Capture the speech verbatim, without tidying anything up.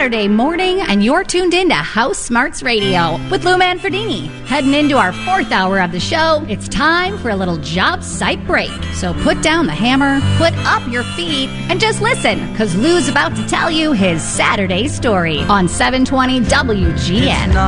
Saturday morning, and you're tuned in to House Smarts Radio with Lou Manfredini. Heading into our fourth hour of the show, it's time for a little job site break. So put down the hammer, put up your feet, and just listen, because Lou's about to tell you his Saturday story on seven twenty W G N.